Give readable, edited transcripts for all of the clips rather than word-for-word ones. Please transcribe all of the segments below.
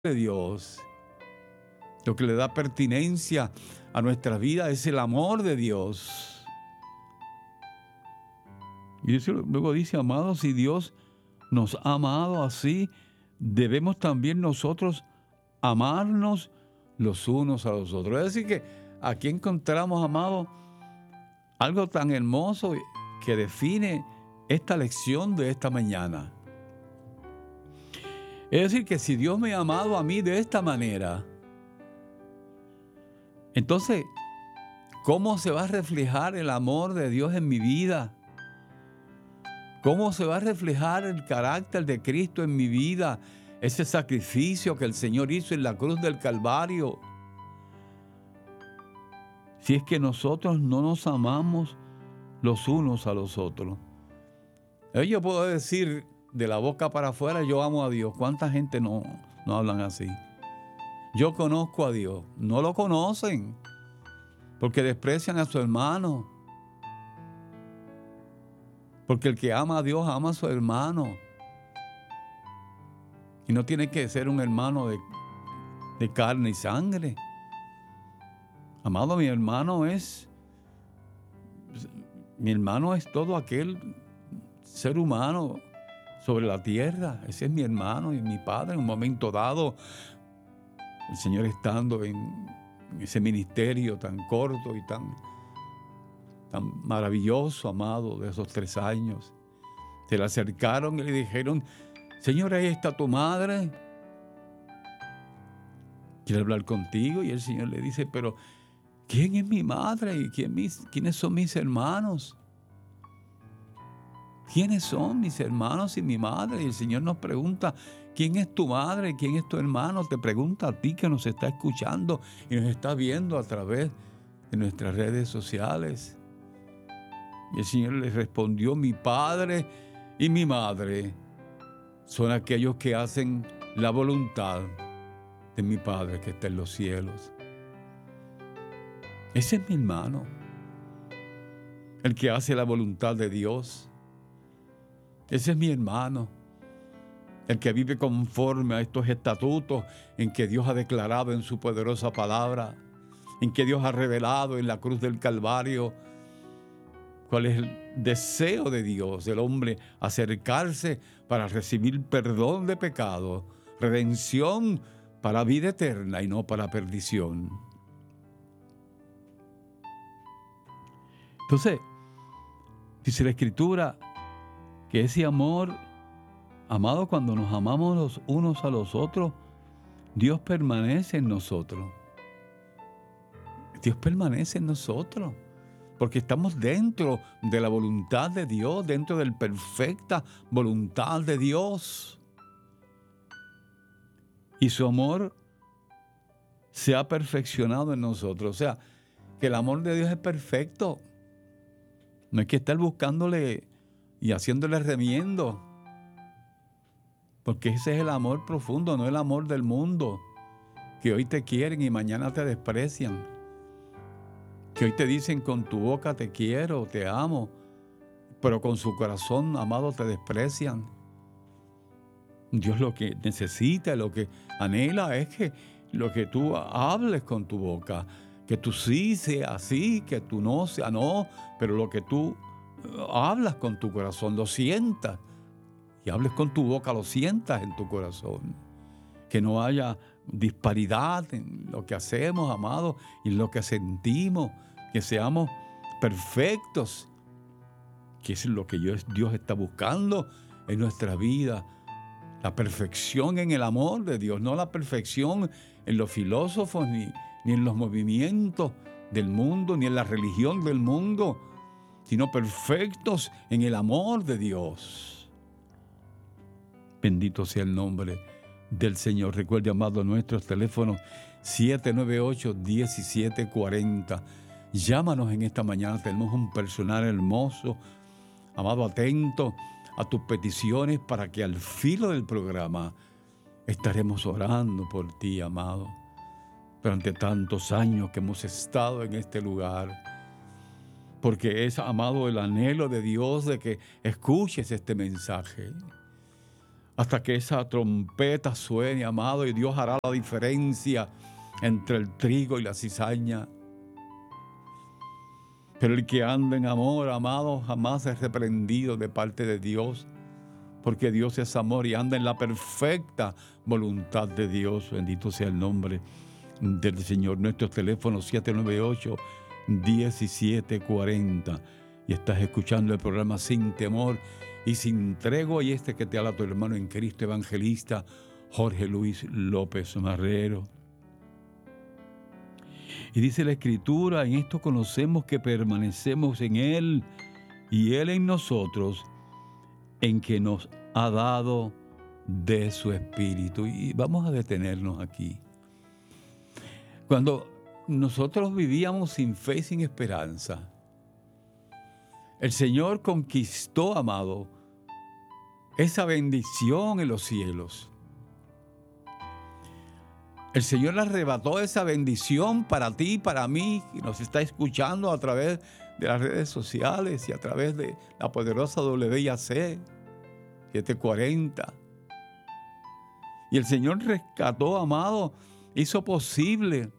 de Dios. Lo que le da pertinencia a nuestra vida es el amor de Dios. Y eso luego dice, amados, si Dios nos ha amado así, debemos también nosotros amarnos los unos a los otros. Es decir que aquí encontramos, amados, algo tan hermoso que define esta lección de esta mañana. Es decir que si Dios me ha amado a mí de esta manera, entonces, ¿cómo se va a reflejar el amor de Dios en mi vida? ¿Cómo se va a reflejar el carácter de Cristo en mi vida? Ese sacrificio que el Señor hizo en la cruz del Calvario. Si es que nosotros no nos amamos los unos a los otros. Yo puedo decir de la boca para afuera, yo amo a Dios. ¿Cuánta gente no hablan así? Yo conozco a Dios. No lo conocen porque desprecian a su hermano. Porque el que ama a Dios ama a su hermano. Y no tiene que ser un hermano de carne y sangre. Amado, mi hermano es todo aquel ser humano sobre la tierra. Ese es mi hermano y mi padre. En un momento dado, el Señor estando en ese ministerio tan corto y tan maravilloso, amado, de esos 3 años, se le acercaron y le dijeron, Señor, ahí está tu madre, quiere hablar contigo. Y el Señor le dice, pero ¿quién es mi madre y quiénes son mis hermanos? ¿Quiénes son mis hermanos y mi madre? Y el Señor nos pregunta, ¿quién es tu madre? ¿Quién es tu hermano? Te pregunta a ti que nos está escuchando y nos está viendo a través de nuestras redes sociales. Y el Señor le respondió, mi padre y mi madre son aquellos que hacen la voluntad de mi Padre que está en los cielos. Ese es mi hermano, el que hace la voluntad de Dios. Ese es mi hermano, el que vive conforme a estos estatutos en que Dios ha declarado en su poderosa palabra, en que Dios ha revelado en la cruz del Calvario cuál es el deseo de Dios, del hombre acercarse para recibir perdón de pecado, redención para vida eterna y no para perdición. Entonces, dice la Escritura que ese amor, amado, cuando nos amamos los unos a los otros, Dios permanece en nosotros. Dios permanece en nosotros. Porque estamos dentro de la voluntad de Dios, dentro de la perfecta voluntad de Dios. Y su amor se ha perfeccionado en nosotros. O sea, que el amor de Dios es perfecto. No hay que estar buscándole y haciéndole remiendo. Porque ese es el amor profundo, no el amor del mundo. Que hoy te quieren y mañana te desprecian. Que hoy te dicen con tu boca te quiero, te amo, pero con su corazón, amado, te desprecian. Dios lo que necesita, lo que anhela es que lo que tú hables con tu boca, que tu sí sea sí, que tu no sea no, pero lo que tú hablas con tu corazón, lo sientas. Y hables con tu boca, lo sientas en tu corazón. Que no haya disparidad en lo que hacemos, amado, y en lo que sentimos, que seamos perfectos, que es lo que Dios está buscando en nuestra vida. La perfección en el amor de Dios, no la perfección en los filósofos, ni en los movimientos del mundo, ni en la religión del mundo, sino perfectos en el amor de Dios. Bendito sea el nombre del Señor. Recuerde, amado, nuestros teléfonos 798-1740. Llámanos en esta mañana. Tenemos un personal hermoso, amado, atento a tus peticiones para que al filo del programa estaremos orando por ti, amado. Durante tantos años que hemos estado en este lugar. Porque es, amado, el anhelo de Dios de que escuches este mensaje. hasta que esa trompeta suene, amado, y Dios hará la diferencia entre el trigo y la cizaña. Pero el que anda en amor, amado, jamás es reprendido de parte de Dios, porque Dios es amor y anda en la perfecta voluntad de Dios. Bendito sea el nombre del Señor. Nuestro teléfono 798-1740. Y estás escuchando el programa Sin Temor y Sin Tregua, y que te habla tu hermano en Cristo, evangelista Jorge Luis López Marrero. Y dice la Escritura: en esto conocemos que permanecemos en Él y Él en nosotros, en que nos ha dado de su Espíritu. Y vamos a detenernos aquí. Cuando nosotros vivíamos sin fe y sin esperanza, el Señor conquistó, amado, esa bendición en los cielos. El Señor le arrebató esa bendición para ti, para mí, y nos está escuchando a través de las redes sociales y a través de la poderosa WIAC 740. Y el Señor rescató, amado, hizo posible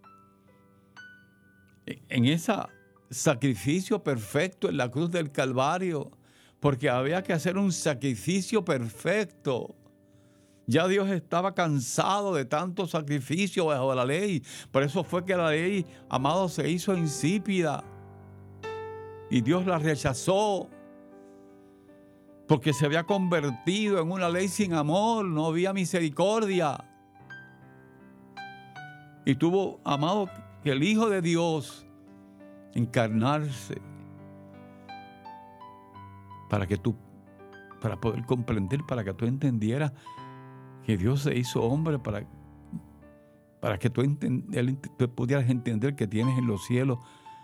en ese sacrificio perfecto en la cruz del Calvario, porque había que hacer un sacrificio perfecto. Ya Dios estaba cansado de tanto sacrificio bajo la ley. Por eso fue que la ley, amado, se hizo insípida. Y Dios la rechazó. Porque se había convertido en una ley sin amor. No había misericordia. Y tuvo, amado, que el Hijo de Dios encarnarse para poder comprender, para que tú entendieras que Dios se hizo hombre para que tú pudieras entender que tienes en los cielos,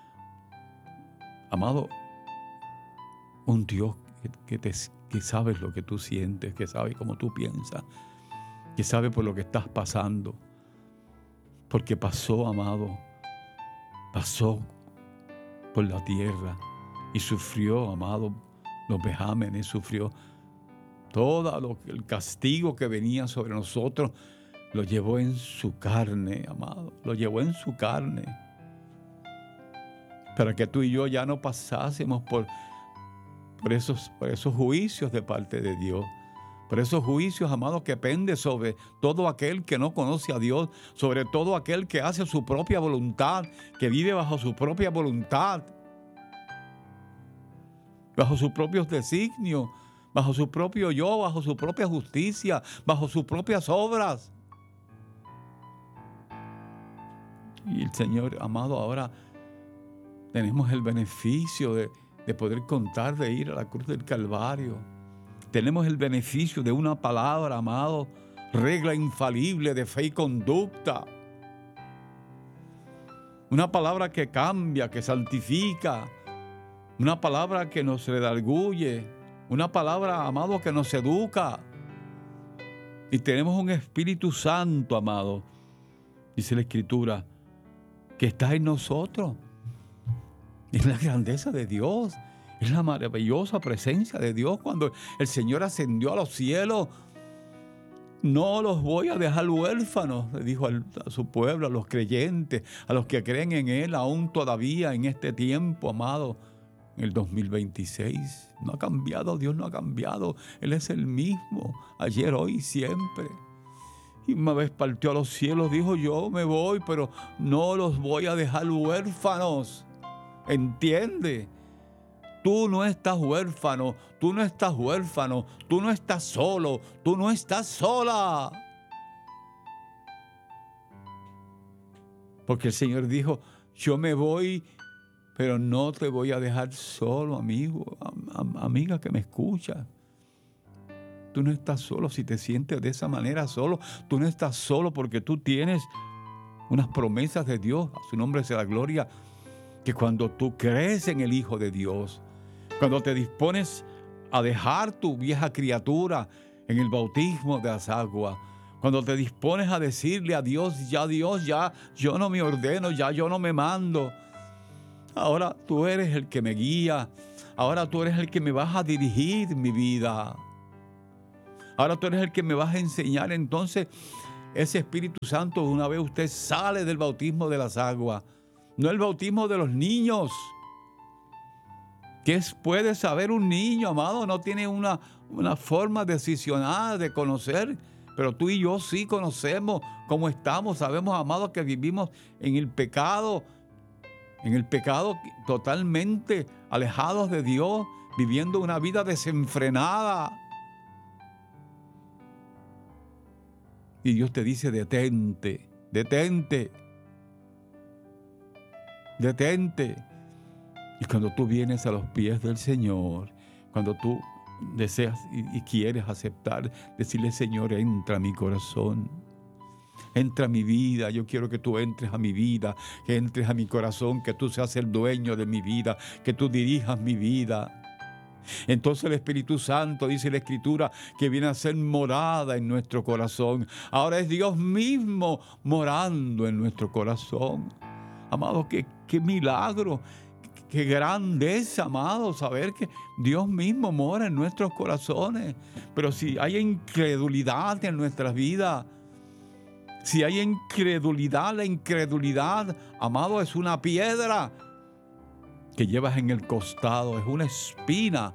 amado, un Dios que sabe lo que tú sientes, que sabe cómo tú piensas, que sabe por lo que estás pasando. Porque pasó, amado, pasó por la tierra y sufrió, amado, los vejámenes, sufrió todo el castigo que venía sobre nosotros, lo llevó en su carne, amado. Lo llevó en su carne. Para que tú y yo ya no pasásemos por esos juicios de parte de Dios. Por esos juicios, amado, que pende sobre todo aquel que no conoce a Dios, sobre todo aquel que hace su propia voluntad, que vive bajo su propia voluntad, bajo sus propios designios, bajo su propio yo, bajo su propia justicia, bajo sus propias obras. Y el Señor, amado, ahora tenemos el beneficio de poder contar, de ir a la cruz del Calvario. Tenemos el beneficio de una palabra, amado, regla infalible de fe y conducta. Una palabra que cambia, que santifica. Una palabra que nos redarguye. Una palabra, amado, que nos educa. Y tenemos un Espíritu Santo, amado, dice la Escritura, que está en nosotros. Es la grandeza de Dios. Es la maravillosa presencia de Dios. Cuando el Señor ascendió a los cielos, no los voy a dejar huérfanos, le dijo a su pueblo, a los creyentes, a los que creen en Él aún todavía en este tiempo, amado. En el 2026 no ha cambiado, Dios no ha cambiado. Él es el mismo, ayer, hoy y siempre. Y una vez partió a los cielos, dijo: yo me voy, pero no los voy a dejar huérfanos. ¿Entiende? Tú no estás huérfano, tú no estás huérfano, tú no estás solo, tú no estás sola. Porque el Señor dijo: yo me voy, pero no te voy a dejar solo, amigo, amiga que me escucha. Tú no estás solo. Si te sientes de esa manera solo, tú no estás solo, porque tú tienes unas promesas de Dios. A su nombre sea la gloria. Que cuando tú crees en el Hijo de Dios, cuando te dispones a dejar tu vieja criatura en el bautismo de las aguas, cuando te dispones a decirle a Dios, ya yo no me ordeno, ya yo no me mando. Ahora tú eres el que me guía. Ahora tú eres el que me vas a dirigir mi vida. Ahora tú eres el que me vas a enseñar. Entonces, ese Espíritu Santo, una vez usted sale del bautismo de las aguas, no el bautismo de los niños. ¿Qué puede saber un niño, amado? No tiene una forma decisional de conocer, pero tú y yo sí conocemos cómo estamos. Sabemos, amados, que vivimos en el pecado totalmente alejados de Dios, viviendo una vida desenfrenada. Y Dios te dice, detente, detente, detente. Y cuando tú vienes a los pies del Señor, cuando tú deseas y quieres aceptar, decirle, Señor, entra a mi corazón, entra a mi vida, yo quiero que tú entres a mi vida, que entres a mi corazón, que tú seas el dueño de mi vida, que tú dirijas mi vida. Entonces el Espíritu Santo, dice la Escritura, que viene a ser morada en nuestro corazón. Ahora es Dios mismo morando en nuestro corazón. Amado, qué milagro, qué grandeza, amado, saber que Dios mismo mora en nuestros corazones. Pero si hay incredulidad en nuestras vidas, si hay incredulidad, la incredulidad, amado, es una piedra que llevas en el costado, es una espina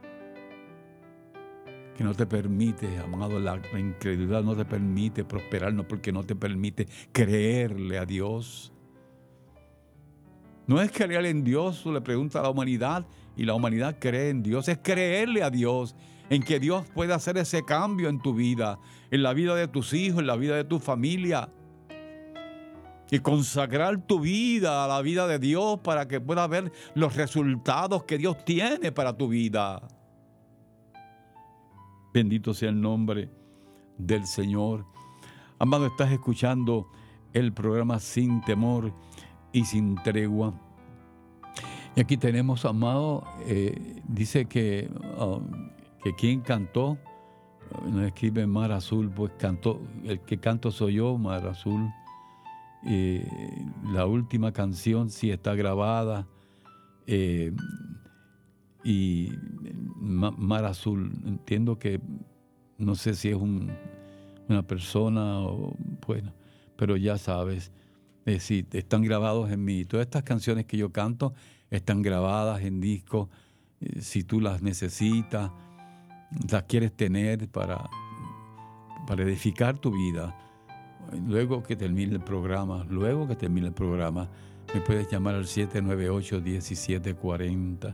que no te permite, amado, la incredulidad no te permite prosperar, no, porque no te permite creerle a Dios. No es creer en Dios, tú le preguntas a la humanidad y la humanidad cree en Dios, es creerle a Dios, en que Dios puede hacer ese cambio en tu vida, en la vida de tus hijos, en la vida de tu familia. Y consagrar tu vida a la vida de Dios para que puedas ver los resultados que Dios tiene para tu vida. Bendito sea el nombre del Señor. Amado, estás escuchando el programa Sin Temor y Sin Tregua. Y aquí tenemos, amado, dice que quien cantó, nos escribe Mar Azul, pues cantó, el que canto soy yo, Mar Azul. La última canción sí está grabada, y Mar Azul, entiendo que no sé si es una persona o bueno, pero ya sabes, sí, están grabados en mí. Todas estas canciones que yo canto están grabadas en disco. Si tú las necesitas, las quieres tener para edificar tu vida. Luego que termine el programa, me puedes llamar al 798-1740,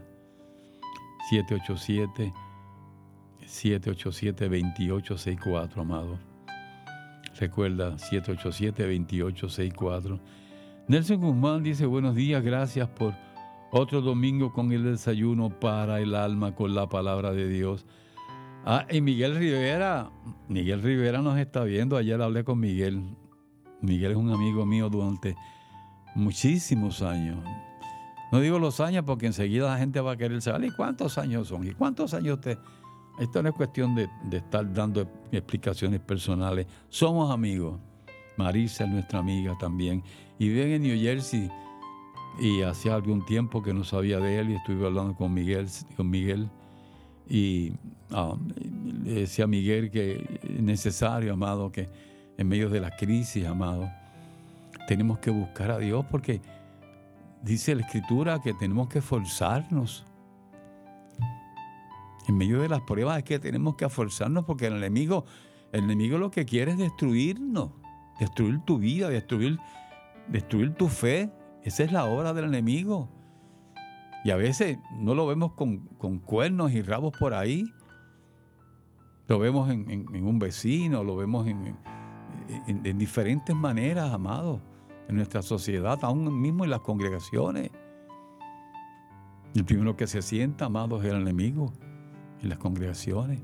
787-2864, amado. Recuerda, 787-2864. Nelson Guzmán dice, buenos días, gracias por otro domingo con el desayuno para el alma con la palabra de Dios. Y Miguel Rivera nos está viendo. Ayer hablé con Miguel. Miguel es un amigo mío durante muchísimos años. No digo los años porque enseguida la gente va a querer saber, ¿y cuántos años son? ¿Y cuántos años usted? Esto no es cuestión de estar dando explicaciones personales. Somos amigos. Marisa es nuestra amiga también. Y vive en New Jersey. Y hacía algún tiempo que no sabía de él y estuve hablando con Miguel. Y le decía a Miguel que es necesario, amado, que en medio de la crisis, amado, tenemos que buscar a Dios, porque dice la Escritura que tenemos que esforzarnos. En medio de las pruebas es que tenemos que esforzarnos, porque el enemigo lo que quiere es destruirnos, destruir tu vida, destruir tu fe. Esa es la obra del enemigo. Y a veces no lo vemos con cuernos y rabos por ahí. Lo vemos en un vecino, lo vemos en diferentes maneras, amados, en nuestra sociedad, aún mismo en las congregaciones. El primero que se sienta, amados, es el enemigo en las congregaciones.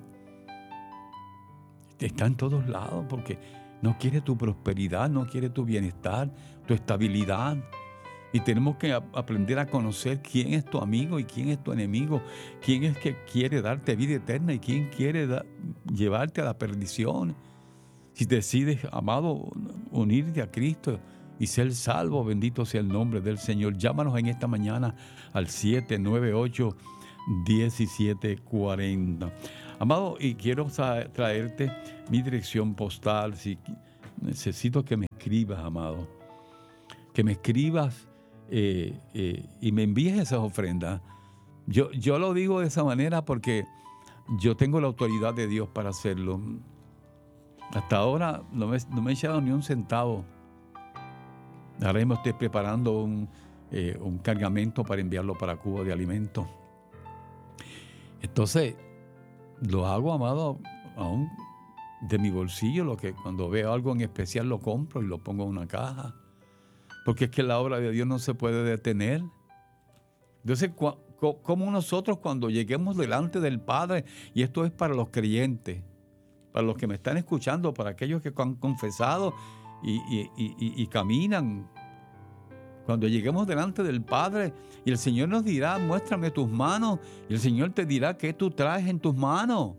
Está en todos lados porque no quiere tu prosperidad, no quiere tu bienestar, tu estabilidad. Y tenemos que aprender a conocer quién es tu amigo y quién es tu enemigo, quién es que quiere darte vida eterna y quién quiere llevarte a la perdición. Si decides, amado, unirte a Cristo y ser salvo, bendito sea el nombre del Señor. Llámanos en esta mañana al 798 1740. Amado, y quiero traerte mi dirección postal. Si necesito que me escribas, amado, que me escribas y me envíes esas ofrendas. Yo lo digo de esa manera porque yo tengo la autoridad de Dios para hacerlo. Hasta ahora no me he echado ni un centavo. Ahora mismo estoy preparando un cargamento para enviarlo para Cuba de alimentos. Entonces, lo hago, amado, aún de mi bolsillo. Lo que cuando veo algo en especial lo compro y lo pongo en una caja. Porque es que la obra de Dios no se puede detener. Entonces, como nosotros cuando lleguemos delante del Padre, y esto es para los creyentes, para los que me están escuchando, para aquellos que han confesado y caminan, cuando lleguemos delante del Padre y el Señor nos dirá, muéstrame tus manos, y el Señor te dirá qué tú traes en tus manos.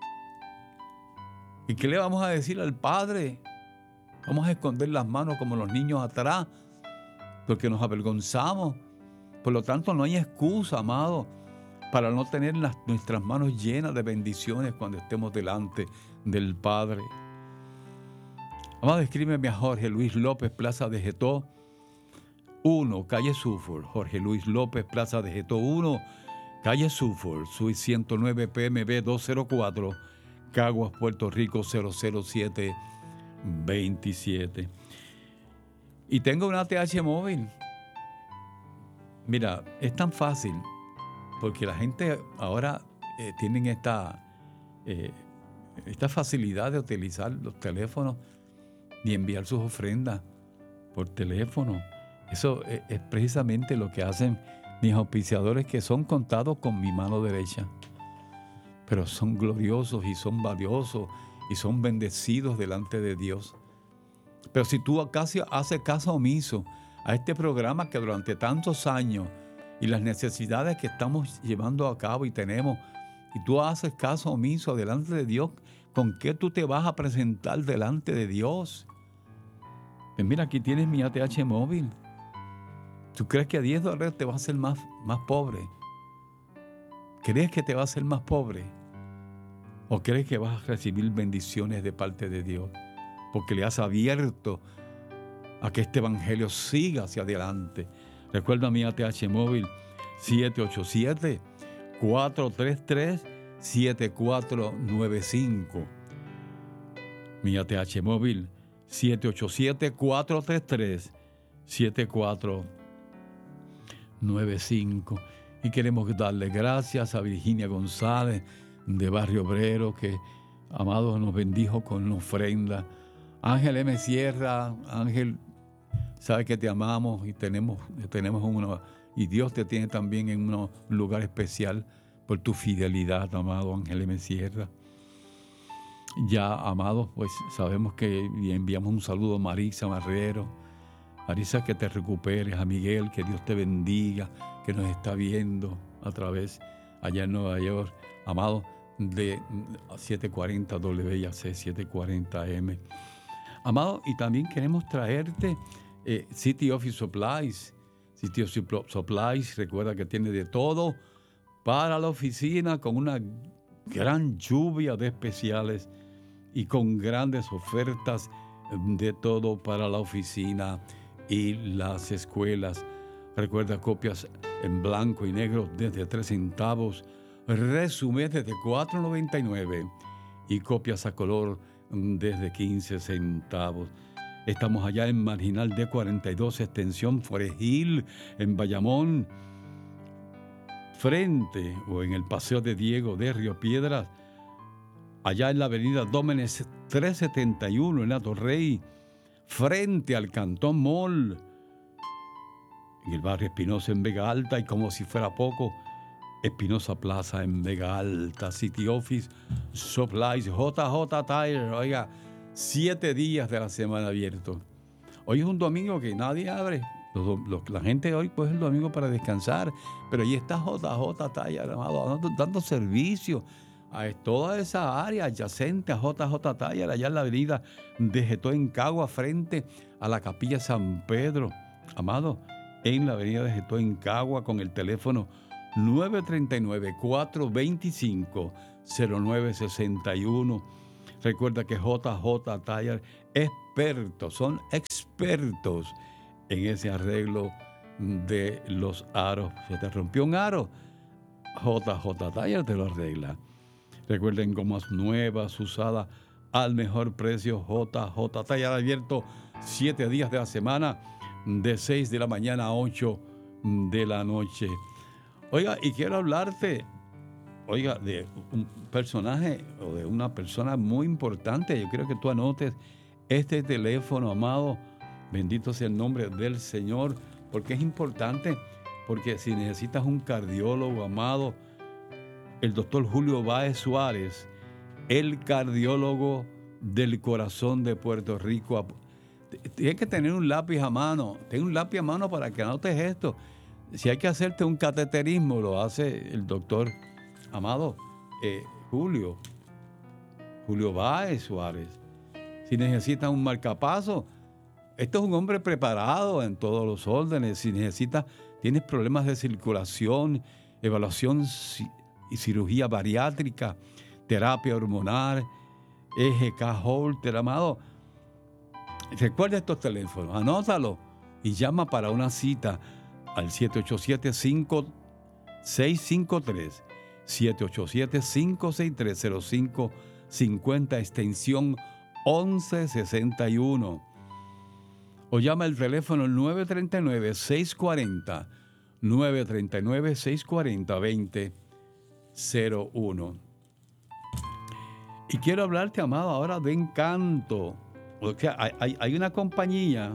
¿Y qué le vamos a decir al Padre? Vamos a esconder las manos como los niños atrás, porque nos avergonzamos. Por lo tanto, no hay excusa, amado, para no tener nuestras manos llenas de bendiciones cuando estemos delante del Padre. Amado, escríbeme a Jorge Luis López, Plaza de Getó 1, calle Suffolk. Jorge Luis López, Plaza de Getó 1, calle Suffolk, Suite 109 PMB 204, Caguas, Puerto Rico 00727. Y tengo una ATH móvil. Mira, es tan fácil porque la gente ahora tienen esta facilidad de utilizar los teléfonos y enviar sus ofrendas por teléfono. Eso es precisamente lo que hacen mis auspiciadores, que son contados con mi mano derecha, pero son gloriosos y son valiosos y son bendecidos delante de Dios. Pero si tú acaso haces caso omiso a este programa que durante tantos años y las necesidades que estamos llevando a cabo y tenemos, y tú haces caso omiso delante de Dios, ¿con qué tú te vas a presentar delante de Dios? Pues mira, aquí tienes mi ATH móvil. ¿Tú crees que a $10 te vas a hacer más pobre? ¿Crees que te vas a hacer más pobre? ¿O crees que vas a recibir bendiciones de parte de Dios? Porque le has abierto a que este evangelio siga hacia adelante. Recuerda mi ATH móvil 787-433-7495. Mi ATH móvil 787-433-7495. Y queremos darle gracias a Virginia González de Barrio Obrero, que, amado, nos bendijo con una ofrenda. Ángel M. Sierra, Ángel, sabe que te amamos y tenemos uno, y Dios te tiene también en un lugar especial por tu fidelidad, amado Ángel M. Sierra. Ya, amados, pues sabemos que enviamos un saludo a Marisa Marrero. Marisa, que te recuperes. A Miguel, que Dios te bendiga, que nos está viendo a través allá en Nueva York, amado, de 740 WIAC 740M. Amado, y también queremos traerte City Office Supplies. City Office Supplies, recuerda que tiene de todo para la oficina, con una gran lluvia de especiales y con grandes ofertas de todo para la oficina y las escuelas. Recuerda, copias en blanco y negro desde 3 centavos, resumen desde $4.99 y copias a color desde 15 centavos. Estamos allá en Marginal D42, extensión Forest Hill, en Bayamón, frente o en el Paseo de Diego de Río Piedras, allá en la avenida Dómenes 371 en Atorrey, frente al Cantón Mall, en el barrio Espinosa en Vega Alta, y como si fuera poco, Espinosa Plaza en Vega Alta. City Office Supplies, JJ Tire, oiga, 7 días de la semana abiertos. Hoy es un domingo que nadie abre. La gente hoy coge el domingo para descansar, pero ahí está JJ Tire, amado, dando servicio a toda esa área adyacente a JJ Tire, allá en la avenida de Getó en Cagua, frente a la Capilla San Pedro. Amado, en la avenida de Getó en Cagua, con el teléfono 939-425-0961. Recuerda que JJ Tire, son expertos en ese arreglo de los aros. Se te rompió un aro, JJ Tire te lo arregla. Recuerden, gomas nuevas, usadas al mejor precio. JJ Tire abierto 7 días de la semana, de 6 de la mañana a 8 de la noche. Oiga, y quiero hablarte, de un personaje o de una persona muy importante. Yo quiero que tú anotes este teléfono, amado. Bendito sea el nombre del Señor, porque es importante, porque si necesitas un cardiólogo, amado, el doctor Julio Báez Suárez, el cardiólogo del corazón de Puerto Rico. Tienes que tener un lápiz a mano. Ten un lápiz a mano para que anotes esto. Si hay que hacerte un cateterismo, lo hace el doctor amado Julio Báez Suárez. Si necesitas un marcapaso, este es un hombre preparado en todos los órdenes. Si tienes problemas de circulación, evaluación y cirugía bariátrica, terapia hormonal, EGK Holter, amado, recuerda estos teléfonos, anótalo y llama para una cita al 787-5653, 787-563-0550, extensión 1161. O llama el teléfono 939-640-2001. Y quiero hablarte, amado, ahora de Encanto. O sea, hay una compañía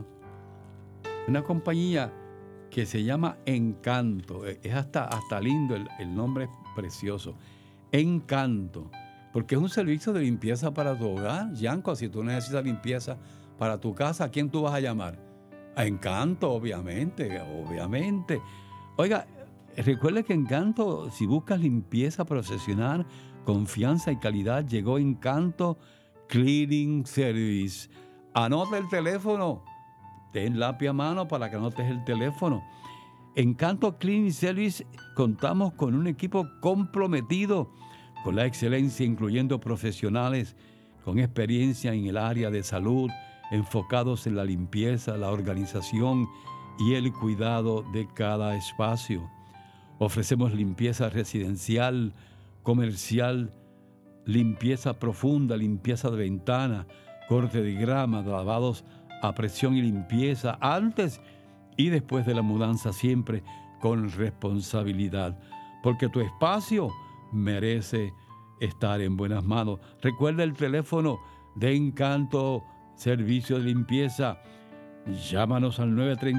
que se llama Encanto. Es hasta lindo, el nombre es precioso. Encanto. Porque es un servicio de limpieza para tu hogar. Yanko, si tú necesitas limpieza para tu casa, ¿a quién tú vas a llamar? A Encanto, obviamente. Oiga, recuerde que Encanto, si buscas limpieza profesional, confianza y calidad, llegó Encanto Cleaning Service. Anota el teléfono. Ten lápiz a mano para que anotes el teléfono. Encanto Cleaning Service, contamos con un equipo comprometido con la excelencia, incluyendo profesionales con experiencia en el área de salud, enfocados en la limpieza, la organización y el cuidado de cada espacio. Ofrecemos limpieza residencial, comercial, limpieza profunda, limpieza de ventana, corte de grama, lavados a presión y limpieza antes y después de la mudanza, siempre con responsabilidad, porque tu espacio merece estar en buenas manos. Recuerda el teléfono de Encanto Servicio de Limpieza. Llámanos al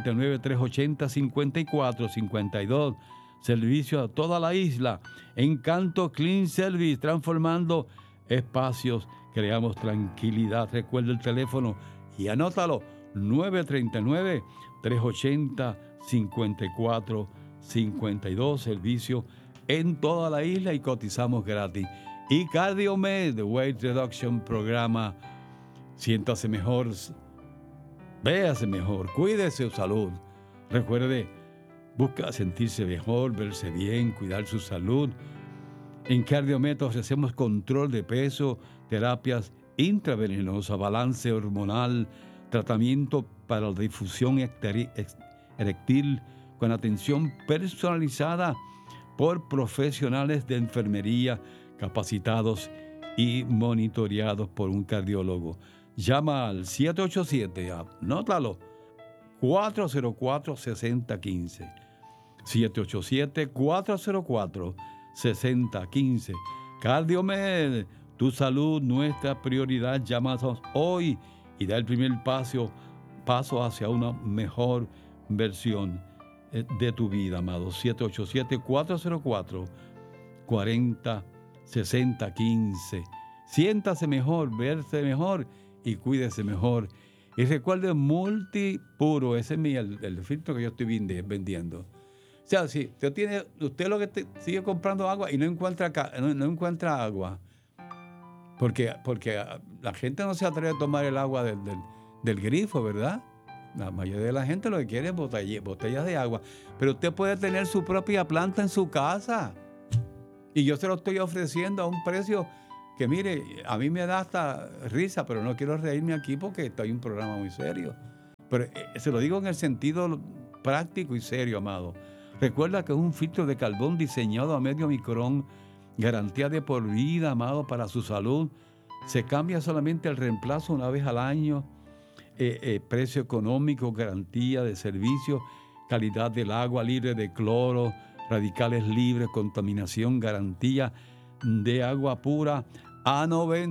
939-380-5452. Servicio a toda la isla. Encanto Clean Service, transformando espacios. Creamos tranquilidad. Recuerda el teléfono y anótalo. 939-380-5452. Servicio en toda la isla y cotizamos gratis. Y CardioMed, Weight Reduction Programa. Siéntase mejor, véase mejor, cuídese su salud. Recuerde, busca sentirse mejor, verse bien, cuidar su salud. En CardioMed ofrecemos control de peso, terapias intravenenosas, balance hormonal, tratamiento para la difusión eréctil con atención personalizada por profesionales de enfermería capacitados y monitoreados por un cardiólogo. Llama al 787, anótalo, 404-6015. 787-404-6015. CardioMed, tu salud, nuestra prioridad. Llámanos hoy y da el primer paso hacia una mejor versión de tu vida, amado. 787-404-6015. Siéntase mejor, verse mejor y cuídese mejor. Y recuerde, Multipuro, ese es el filtro que yo estoy vendiendo. O sea, si usted lo que sigue comprando agua y no encuentra agua, porque la gente no se atreve a tomar el agua del grifo, ¿verdad? La mayoría de la gente lo que quiere es botellas de agua. Pero usted puede tener su propia planta en su casa. Y yo se lo estoy ofreciendo a un precio que, mire, a mí me da hasta risa, pero no quiero reírme aquí porque estoy en un programa muy serio. Pero se lo digo en el sentido práctico y serio, amado. Recuerda que es un filtro de carbón diseñado a medio micrón, garantía de por vida, amado, para su salud. Se cambia solamente el reemplazo una vez al año. Precio económico, garantía de servicio, calidad del agua libre de cloro, radicales libres, contaminación, garantía de agua pura a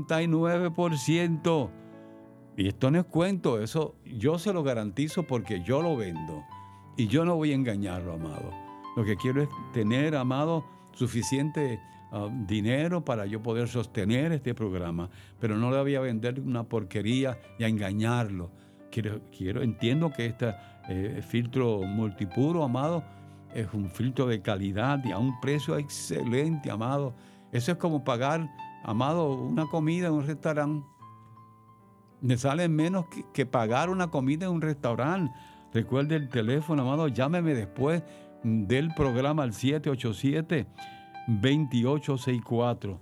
99%. Y esto no es cuento, eso yo se lo garantizo porque yo lo vendo. Y yo no voy a engañarlo, amado. Lo que quiero es tener, amado, suficiente dinero para yo poder sostener este programa. Pero no le voy a vender una porquería y a engañarlo. Entiendo que este filtro multipuro, amado, es un filtro de calidad y a un precio excelente, amado. Eso es como pagar, amado, una comida en un restaurante. Me sale menos que pagar una comida en un restaurante. Recuerde el teléfono, amado, llámeme después del programa al 787-2864.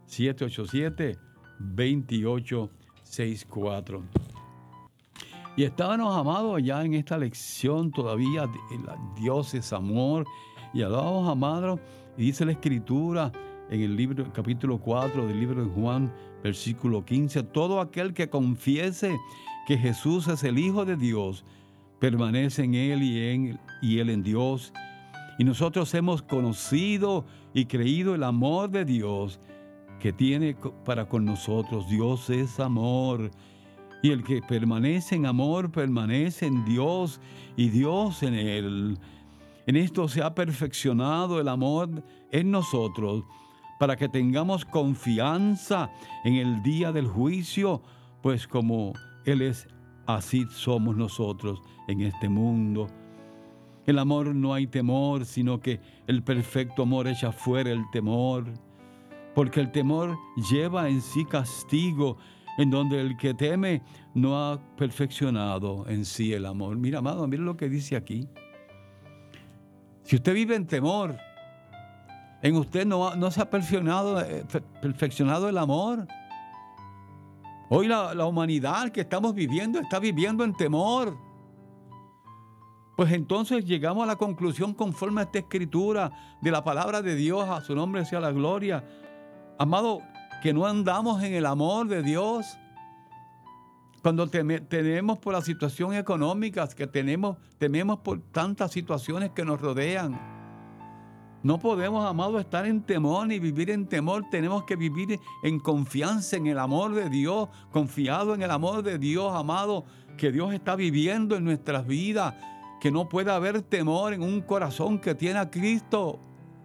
787-2864. Y estábamos, amados, ya en esta lección todavía, Dios es amor. Y hablábamos, amados, y dice la Escritura en el libro, capítulo 4 del libro de Juan, versículo 15, todo aquel que confiese que Jesús es el Hijo de Dios, permanece en Él y Él en Dios. Y nosotros hemos conocido y creído el amor de Dios que tiene para con nosotros. Dios es amor. Y el que permanece en amor, permanece en Dios y Dios en Él. En esto se ha perfeccionado el amor en nosotros, para que tengamos confianza en el día del juicio, pues como Él es, así somos nosotros en este mundo. El amor no hay temor, sino que el perfecto amor echa fuera el temor, porque el temor lleva en sí castigo, en donde el que teme no ha perfeccionado en sí el amor. Mira, amado, mira lo que dice aquí. Si usted vive en temor, en usted no se ha perfeccionado el amor. Hoy la humanidad que estamos viviendo está viviendo en temor. Pues entonces llegamos a la conclusión, conforme a esta escritura de la palabra de Dios, a su nombre sea la gloria, amado, que no andamos en el amor de Dios. Cuando tememos por la situación económica que tememos por tantas situaciones que nos rodean. No podemos, amado, estar en temor ni vivir en temor. Tenemos que vivir en confianza en el amor de Dios, confiado en el amor de Dios, amado, que Dios está viviendo en nuestras vidas, que no puede haber temor en un corazón que tiene a Cristo.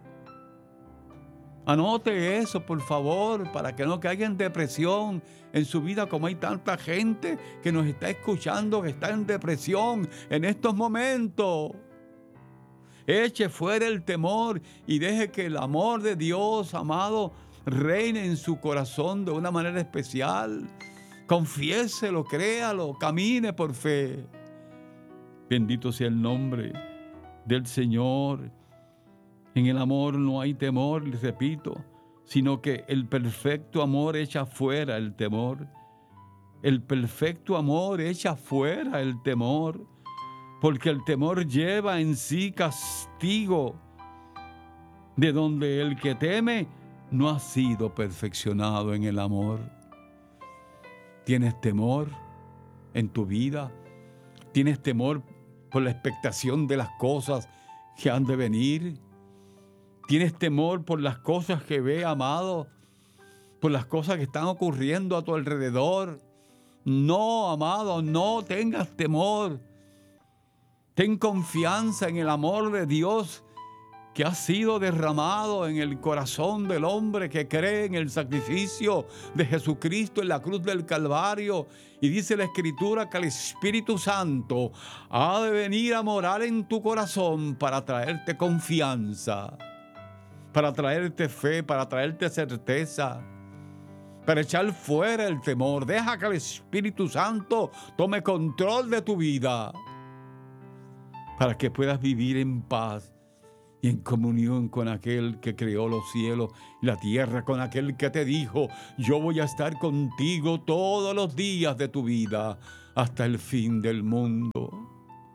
Anote eso, por favor, para que no caiga en depresión en su vida, como hay tanta gente que nos está escuchando que está en depresión en estos momentos. Eche fuera el temor y deje que el amor de Dios, amado, reine en su corazón de una manera especial. Confiéselo, créalo, camine por fe. Bendito sea el nombre del Señor. En el amor no hay temor, les repito, sino que el perfecto amor echa fuera el temor. El perfecto amor echa fuera el temor, porque el temor lleva en sí castigo, de donde el que teme no ha sido perfeccionado en el amor. ¿Tienes temor en tu vida? ¿Tienes temor por la expectación de las cosas que han de venir? ¿Tienes temor por las cosas que ve, amado? ¿Por las cosas que están ocurriendo a tu alrededor? No, amado, no tengas temor. Ten confianza en el amor de Dios que ha sido derramado en el corazón del hombre que cree en el sacrificio de Jesucristo en la cruz del Calvario. Y dice la Escritura que el Espíritu Santo ha de venir a morar en tu corazón para traerte confianza, para traerte fe, para traerte certeza, para echar fuera el temor. Deja que el Espíritu Santo tome control de tu vida para que puedas vivir en paz y en comunión con aquel que creó los cielos y la tierra, con aquel que te dijo: yo voy a estar contigo todos los días de tu vida hasta el fin del mundo.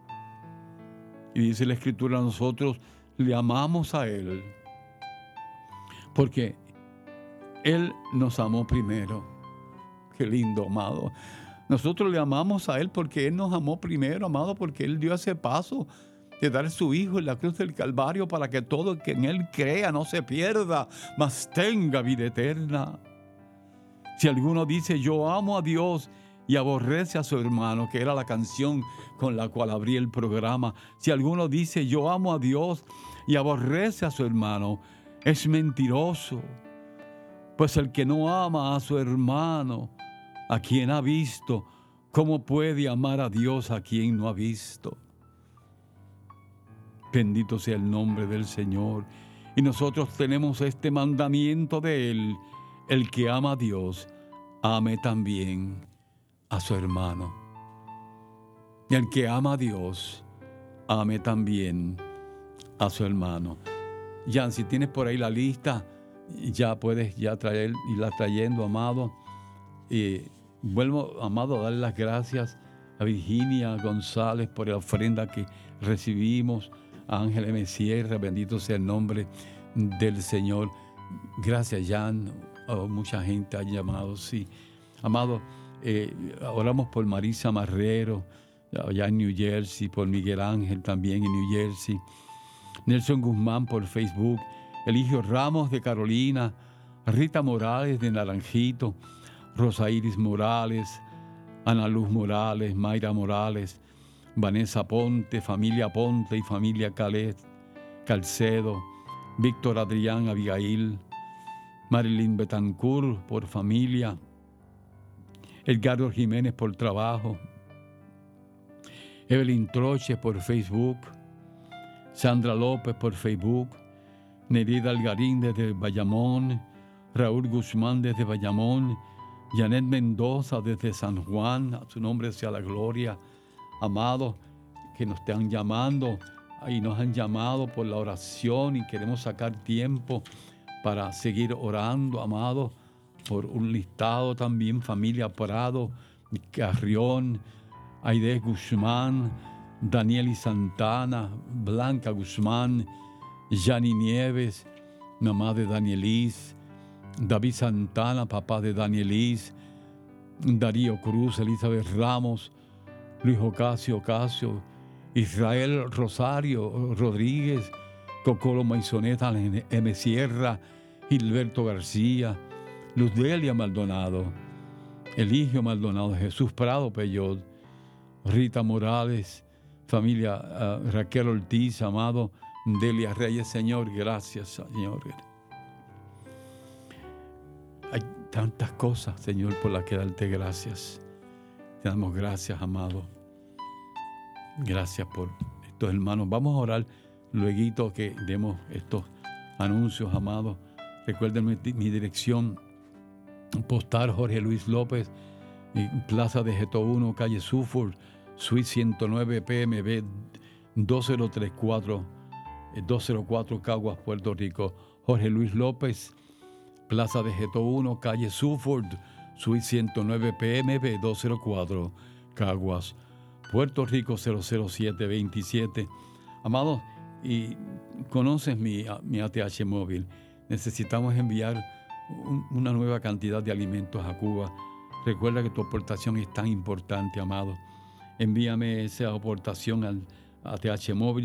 Y dice la Escritura, nosotros le amamos a Él porque Él nos amó primero. Qué lindo, amado. Nosotros le amamos a Él porque Él nos amó primero, amado, porque Él dio ese paso de dar su Hijo en la cruz del Calvario para que todo el que en Él crea no se pierda, mas tenga vida eterna. Si alguno dice: yo amo a Dios y aborrece a su hermano, que era la canción con la cual abrí el programa. Si alguno dice: yo amo a Dios y aborrece a su hermano, es mentiroso. Pues el que no ama a su hermano, a quien ha visto, ¿cómo puede amar a Dios a quien no ha visto? Bendito sea el nombre del Señor. Y nosotros tenemos este mandamiento de Él: el que ama a Dios, ame también a su hermano. Y el que ama a Dios, ame también a su hermano. Jan, si tienes por ahí la lista, ya puedes irla trayendo, amado. Y vuelvo, amado, a dar las gracias a Virginia González por la ofrenda que recibimos, a Ángel M. Sierra, bendito sea el nombre del Señor. Gracias, Jan. Mucha gente ha llamado, sí. Amado, oramos por Marisa Marrero, allá en New Jersey, por Miguel Ángel también en New Jersey, Nelson Guzmán por Facebook, Eligio Ramos de Carolina, Rita Morales de Naranjito, Rosa Iris Morales, Ana Luz Morales, Mayra Morales, Vanessa Ponte, familia Ponte y familia Calcedo, Víctor Adrián Abigail, Marilyn Betancourt por familia, Edgardo Jiménez por trabajo, Evelyn Troche por Facebook, Sandra López por Facebook, Nerida Algarín desde Bayamón, Raúl Guzmán desde Bayamón, Janet Mendoza desde San Juan, a su nombre sea la gloria. Amados, que nos están llamando y nos han llamado por la oración y queremos sacar tiempo para seguir orando, amados, por un listado también, familia Prado, Carrión, Aide Guzmán, Daniel y Santana, Blanca Guzmán, Yani Nieves, mamá de Danielis, David Santana, papá de Danielis, Darío Cruz, Elizabeth Ramos, Luis Ocasio, Israel Rosario Rodríguez, Cocolo Maisoneta, M. Sierra, Gilberto García, Luz Delia Maldonado, Eligio Maldonado, Jesús Prado Peyot, Rita Morales, familia Raquel Ortiz, amado, Delia Reyes. Señor, gracias, Señor. Hay tantas cosas, Señor, por las que darte gracias. Te damos gracias, amado. Gracias por estos hermanos. Vamos a orar luego que demos estos anuncios, amados. Recuerden mi dirección postal: Jorge Luis López, Plaza de Geto 1, calle Suffolk, Suite 109, PMB 2034, 204, Caguas, Puerto Rico. Jorge Luis López, Plaza de Geto 1, calle Suffolk, Suite 109, PMB 204, Caguas, Puerto Rico 00727. Amados, y conoces mi ATH móvil. Necesitamos enviar una nueva cantidad de alimentos a Cuba. Recuerda que tu aportación es tan importante, amado. Envíame esa aportación al ATH móvil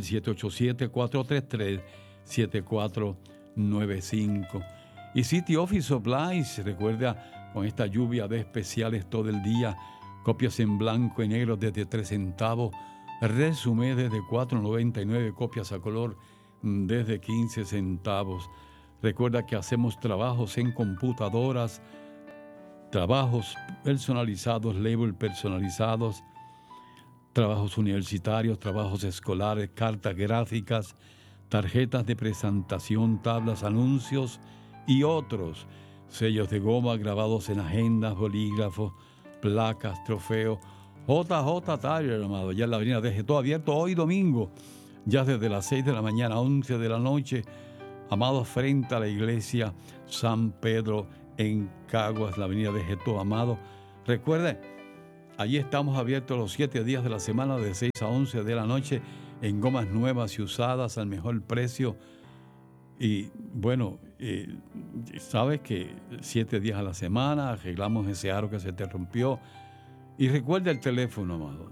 787-433-7495. Y City Office Supplies, recuerda, con esta lluvia de especiales todo el día, copias en blanco y negro desde 3 centavos, resumen desde 4.99, copias a color desde 15 centavos. Recuerda que hacemos trabajos en computadoras, trabajos personalizados, label personalizados, trabajos universitarios, trabajos escolares, cartas gráficas, tarjetas de presentación, tablas, anuncios y otros. sellos de goma grabados en agendas, bolígrafos, placas, trofeos. JJ Tire, amado, ya en la avenida de Getó, abierto hoy domingo, ya desde las 6 de la mañana a 11 de la noche, amado, frente a la iglesia San Pedro en Caguas, la avenida de Getó, amado. Recuerde, allí estamos abiertos los 7 días de la semana de 6 a 11 de la noche en gomas nuevas y usadas al mejor precio. Y bueno, sabes que 7 días a la semana arreglamos ese aro que se te rompió. Y recuerda el teléfono, amado,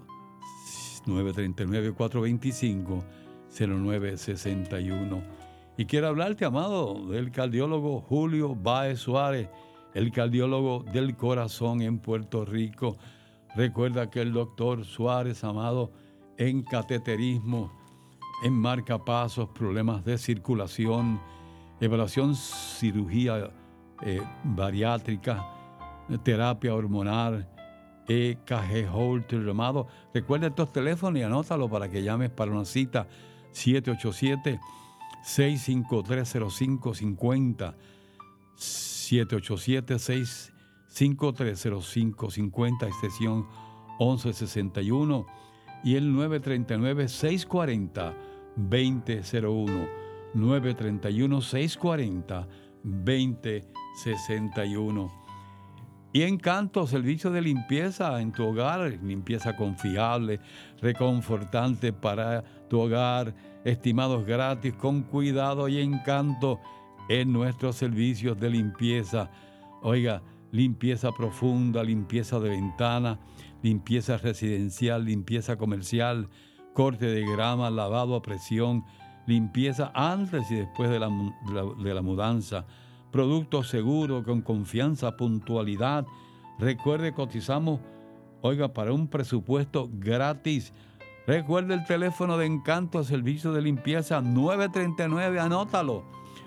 939-425-0961. Y quiero hablarte, amado, del cardiólogo Julio Báez Suárez, el cardiólogo del corazón en Puerto Rico. Recuerda que el doctor Suárez, amado, en cateterismo, en marcapasos, problemas de circulación, evaluación, cirugía bariátrica, terapia hormonal, EKG Holter, amado. Recuerda estos teléfonos y anótalo para que llames para una cita. 787-653-0550, 787-653-0550, extensión 1161, y el 939-640-2001, 931-640-2061. Y Encanto, servicio de limpieza en tu hogar, limpieza confiable, reconfortante para tu hogar, estimados gratis, con cuidado y encanto en nuestros servicios de limpieza. Oiga, limpieza profunda, limpieza de ventana, limpieza residencial, limpieza comercial, corte de grama, lavado a presión, limpieza antes y después de la mudanza. Productos seguros, con confianza, puntualidad. Recuerde, cotizamos, oiga, para un presupuesto gratis. Recuerde el teléfono de Encanto, servicio de limpieza, 939, anótalo,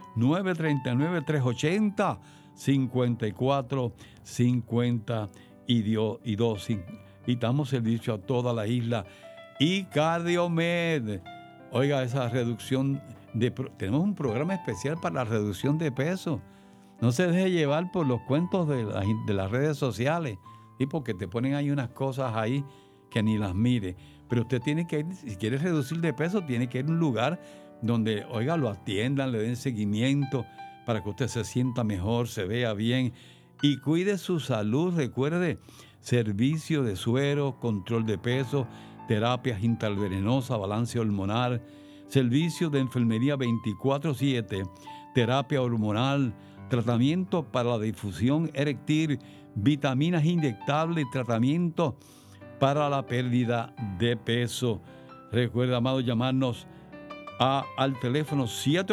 939-380-5452. Y damos servicio a toda la isla. Y Cardiomed, oiga, esa reducción tenemos un programa especial para la reducción de peso. No se deje llevar por los cuentos de las redes sociales, ¿sí? Porque te ponen ahí unas cosas ahí que ni las mire. Pero usted tiene que ir, si quiere reducir de peso, tiene que ir a un lugar donde, oiga, lo atiendan, le den seguimiento para que usted se sienta mejor, se vea bien y cuide su salud. Recuerde, servicio de suero, control de peso, terapias intravenosas, balance hormonal, servicio de enfermería 24/7, terapia hormonal, tratamiento para la difusión eréctil, vitaminas inyectables y tratamiento para la pérdida de peso. Recuerda, amado, llamarnos al teléfono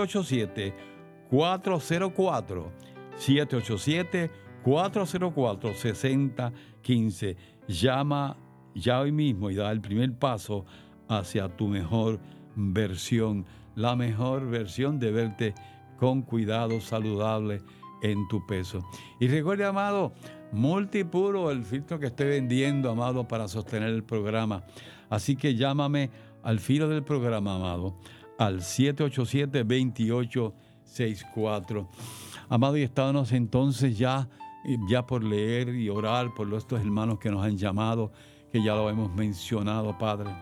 787-404-6015. Llama ya hoy mismo y da el primer paso hacia tu mejor versión, la mejor versión de verte con cuidado saludable en tu peso. Y recuerde, amado, Multipuro, el filtro que estoy vendiendo, amado, para sostener el programa. Así que llámame al filo del programa, amado, al 787-2864. Amado, y estábamos entonces ya por leer y orar por estos hermanos que nos han llamado, que ya lo hemos mencionado, Padre.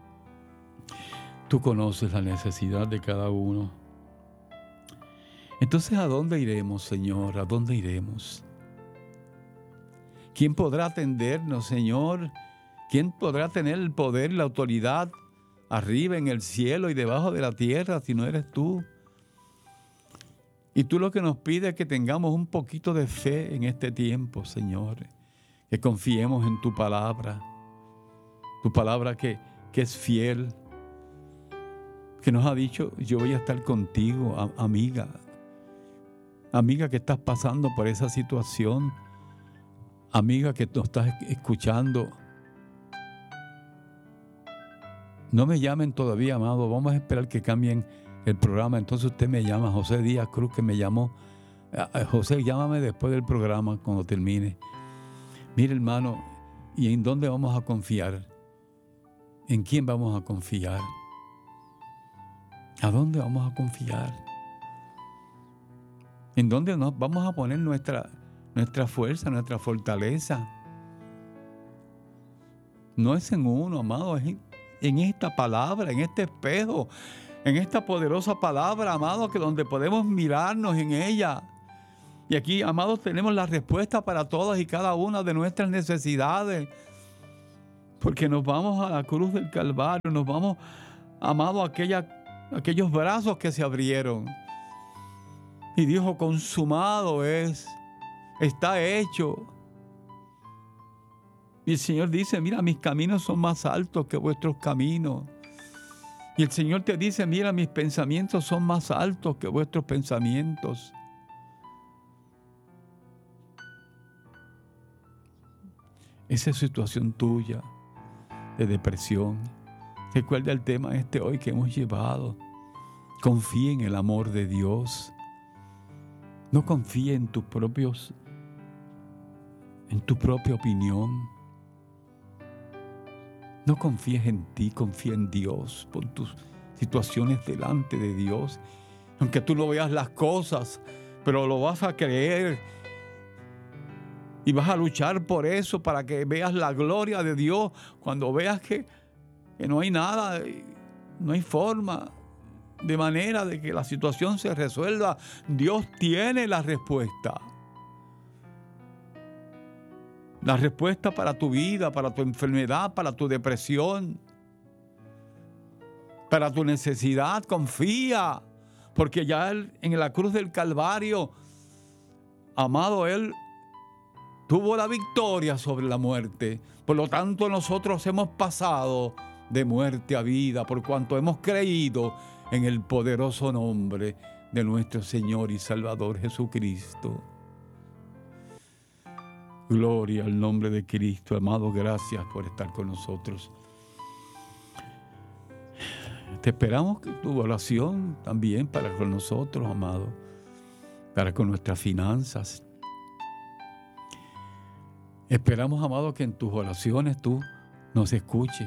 Tú conoces la necesidad de cada uno. Entonces, ¿a dónde iremos, Señor? ¿A dónde iremos? ¿Quién podrá atendernos, Señor? ¿Quién podrá tener el poder y la autoridad arriba en el cielo y debajo de la tierra si no eres tú? Y tú lo que nos pides es que tengamos un poquito de fe en este tiempo, Señor. Que confiemos en tu palabra que es fiel, que nos ha dicho: yo voy a estar contigo, amiga que estás pasando por esa situación, amiga que nos estás escuchando. No me llamen todavía, amado, vamos a esperar que cambien el programa. Entonces usted me llama, José Díaz Cruz, que me llamó. José, llámame después del programa cuando termine. Mire, hermano, ¿y en dónde vamos a confiar? ¿En quién vamos a confiar? ¿A dónde vamos a confiar? en donde nos vamos a poner nuestra fuerza, nuestra fortaleza. No es en uno, amado, es en esta palabra, en este espejo, en esta poderosa palabra, amado, que donde podemos mirarnos en ella. Y aquí, amados, tenemos la respuesta para todas y cada una de nuestras necesidades. Porque nos vamos a la cruz del Calvario, nos vamos, amado, a aquellos brazos que se abrieron. Y dijo, consumado es, está hecho. Y el Señor dice, mira, mis caminos son más altos que vuestros caminos. Y el Señor te dice, mira, mis pensamientos son más altos que vuestros pensamientos. Esa situación tuya de depresión, recuerda el tema hoy que hemos llevado. Confía en el amor de Dios. No confíe en tu propia opinión. No confíes en ti, confía en Dios. Pon tus situaciones delante de Dios. Aunque tú no veas las cosas, pero lo vas a creer. Y vas a luchar por eso, para que veas la gloria de Dios. Cuando veas que no hay nada, no hay forma, de manera de que la situación se resuelva, Dios tiene la respuesta. La respuesta para tu vida, para tu enfermedad, para tu depresión, para tu necesidad. Confía, porque ya Él, en la cruz del Calvario, amado, Él tuvo la victoria sobre la muerte. Por lo tanto, nosotros hemos pasado de muerte a vida, por cuanto hemos creído en el poderoso nombre de nuestro Señor y Salvador Jesucristo. Gloria al nombre de Cristo. Amado, gracias por estar con nosotros. Te esperamos que tu oración también para con nosotros, amado, para con nuestras finanzas. Esperamos, amado, que en tus oraciones tú nos escuches.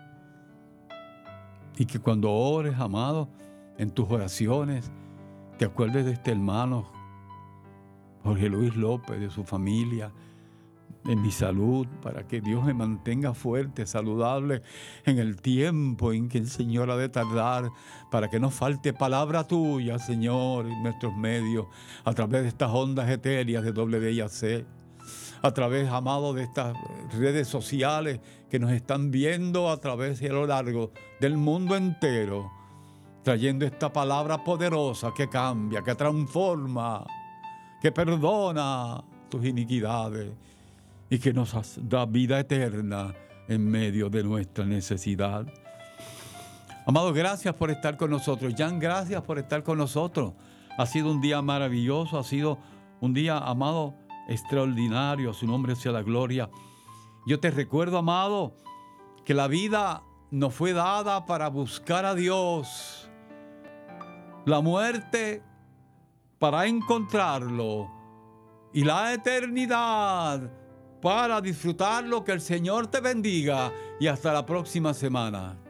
Y que cuando ores, amado, en tus oraciones, te acuerdes de este hermano Jorge Luis López, de su familia, de mi salud, para que Dios me mantenga fuerte, saludable en el tiempo en que el Señor ha de tardar, para que no falte palabra tuya, Señor, en nuestros medios, a través de estas ondas etéreas de WIAC, a través, amado, de estas redes sociales que nos están viendo a través y a lo largo del mundo entero, trayendo esta palabra poderosa que cambia, que transforma, que perdona tus iniquidades y que nos da vida eterna en medio de nuestra necesidad. Amado, gracias por estar con nosotros. Jan, gracias por estar con nosotros. Ha sido un día maravilloso, ha sido un día, amado, extraordinario. A su nombre sea la gloria. Yo te recuerdo, amado, que la vida nos fue dada para buscar a Dios. La muerte para encontrarlo. Y la eternidad para disfrutarlo. Que el Señor te bendiga y hasta la próxima semana.